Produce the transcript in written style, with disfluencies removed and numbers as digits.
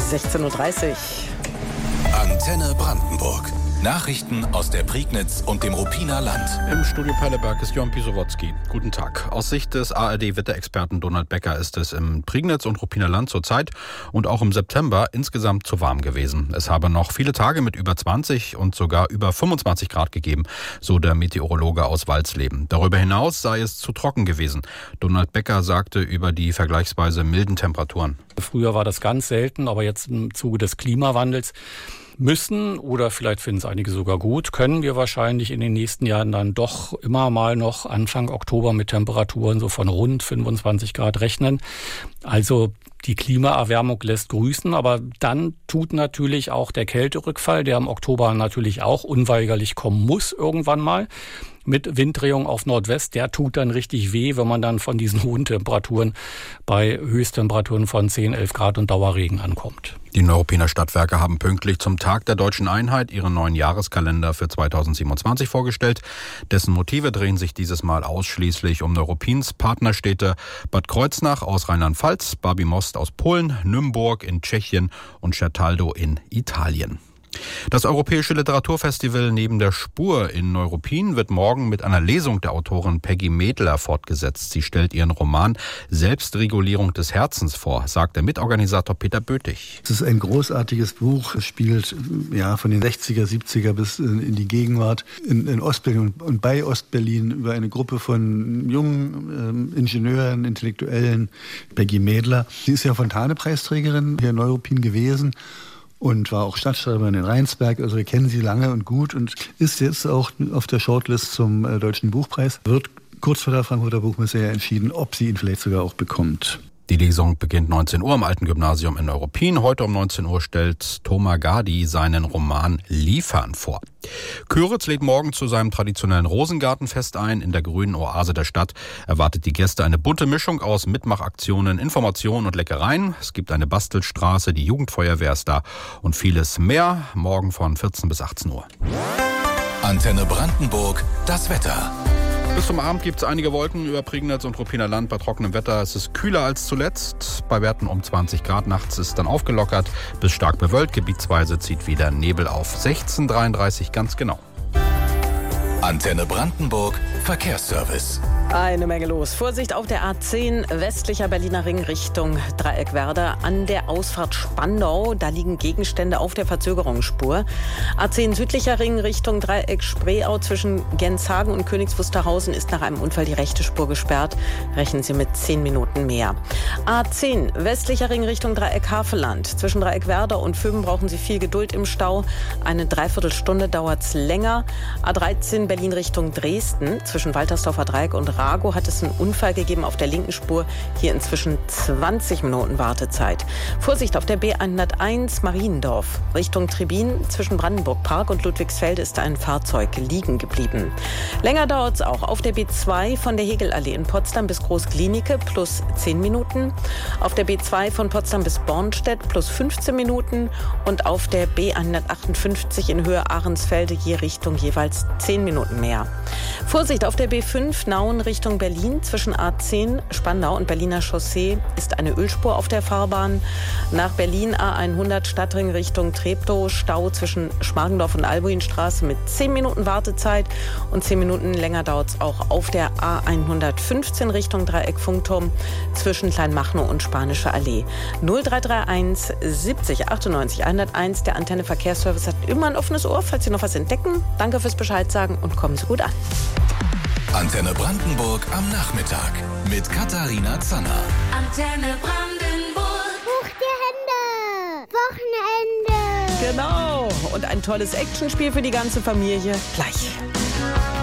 16:30 Uhr. Antenne Brandenburg. Nachrichten aus der Prignitz und dem Ruppiner Land. Im Studio Perleberg ist Jörn Pisowotzki. Guten Tag. Aus Sicht des ARD-Wetterexperten Donald Becker ist es im Prignitz und Ruppiner Land zurzeit und auch im September insgesamt zu warm gewesen. Es habe noch viele Tage mit über 20 und sogar über 25 Grad gegeben, so der Meteorologe aus Walsleben. Darüber hinaus sei es zu trocken gewesen. Donald Becker sagte über die vergleichsweise milden Temperaturen. Früher war das ganz selten, aber jetzt im Zuge des Klimawandels müssen, oder vielleicht finden es einige sogar gut, können wir wahrscheinlich in den nächsten Jahren dann doch immer mal noch Anfang Oktober mit Temperaturen so von rund 25 Grad rechnen. Also die Klimaerwärmung lässt grüßen, aber dann tut natürlich auch der Kälterückfall, der im Oktober natürlich auch unweigerlich kommen muss irgendwann mal, mit Winddrehung auf Nordwest, der tut dann richtig weh, wenn man dann von diesen hohen Temperaturen bei Höchsttemperaturen von 10, 11 Grad und Dauerregen ankommt. Die Neuruppiner Stadtwerke haben pünktlich zum Tag der Deutschen Einheit ihren neuen Jahreskalender für 2027 vorgestellt. Dessen Motive drehen sich dieses Mal ausschließlich um Neuruppins Partnerstädte Bad Kreuznach aus Rheinland-Pfalz, Babi Most aus Polen, Nymburk in Tschechien und Certaldo in Italien. Das Europäische Literaturfestival Neben der Spur in Neuruppin wird morgen mit einer Lesung der Autorin Peggy Medler fortgesetzt. Sie stellt ihren Roman Selbstregulierung des Herzens vor, sagt der Mitorganisator Peter Bötig. Es ist ein großartiges Buch. Es spielt von den 60er, 70er bis in die Gegenwart in Ostberlin und bei Ostberlin über eine Gruppe von jungen Ingenieuren, Intellektuellen. Peggy Medler. Sie ist ja Fontane-Preisträgerin hier in Neuruppin gewesen und war auch Stadtschreiberin in Rheinsberg. Also wir kennen sie lange und gut und ist jetzt auch auf der Shortlist zum Deutschen Buchpreis. Wird kurz vor der Frankfurter Buchmesse entschieden, ob sie ihn vielleicht sogar auch bekommt. Die Lesung beginnt 19 Uhr am Alten Gymnasium in Neuruppin. Heute um 19 Uhr stellt Toma Gadi seinen Roman Liefern vor. Köritz lädt morgen zu seinem traditionellen Rosengartenfest ein. In der grünen Oase der Stadt erwartet die Gäste eine bunte Mischung aus Mitmachaktionen, Informationen und Leckereien. Es gibt eine Bastelstraße, die Jugendfeuerwehr ist da und vieles mehr. Morgen von 14 bis 18 Uhr. Antenne Brandenburg, das Wetter. Bis zum Abend gibt es einige Wolken über Prignitz und Ruppiner Land bei trockenem Wetter. Es ist kühler als zuletzt. Bei Werten um 20 Grad nachts ist dann aufgelockert. Bis stark bewölkt. Gebietsweise zieht wieder Nebel auf. 16:33 ganz genau. Antenne Brandenburg, Verkehrsservice. Eine Menge los. Vorsicht auf der A10 westlicher Berliner Ring Richtung Dreieckwerder an der Ausfahrt Spandau. Da liegen Gegenstände auf der Verzögerungsspur. A10 südlicher Ring Richtung Dreieck Spreeau zwischen Genshagen und Königs Wusterhausen ist nach einem Unfall die rechte Spur gesperrt. Rechnen Sie mit 10 Minuten mehr. A10 westlicher Ring Richtung Dreieck Havelland. Zwischen Dreieckwerder und Vöben brauchen Sie viel Geduld im Stau. Eine Dreiviertelstunde dauert's länger. A13 Berlin Richtung Dresden. Zwischen Waltersdorfer Dreieck und Rago hat es einen Unfall gegeben auf der linken Spur. Hier inzwischen 20 Minuten Wartezeit. Vorsicht auf der B101 Mariendorf Richtung Trebin. Zwischen Brandenburg-Park und Ludwigsfelde ist ein Fahrzeug liegen geblieben. Länger dauert es auch auf der B2 von der Hegelallee in Potsdam bis Groß-Glienicke plus 10 Minuten. Auf der B2 von Potsdam bis Bornstedt plus 15 Minuten. Und auf der B158 in Höhe Ahrensfelde je Richtung jeweils 10 Minuten mehr. Vorsicht auf der B5 Nauen Richtung Berlin. Zwischen A10 Spandau und Berliner Chaussee ist eine Ölspur auf der Fahrbahn. Nach Berlin A100 Stadtring Richtung Treptow. Stau zwischen Schmargendorf und Albuinstraße mit 10 Minuten Wartezeit. Und 10 Minuten länger dauert es auch auf der A115 Richtung Dreieck Funkturm zwischen Kleinmachnow und Spanische Allee. 0331 70 98 101. Der Antenne Verkehrsservice hat immer ein offenes Ohr, falls Sie noch was entdecken. Danke fürs Bescheid sagen und kommen Sie gut an. Antenne Brandenburg am Nachmittag mit Katharina Zanner. Antenne Brandenburg. Hoch die Hände. Wochenende. Genau. Und ein tolles Actionspiel für die ganze Familie. Gleich.